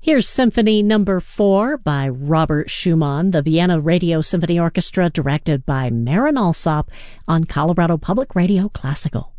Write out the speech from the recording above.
Here's Symphony Number 4 by Robert Schumann, the Vienna Radio Symphony Orchestra, directed by Marin Alsop on Colorado Public Radio Classical.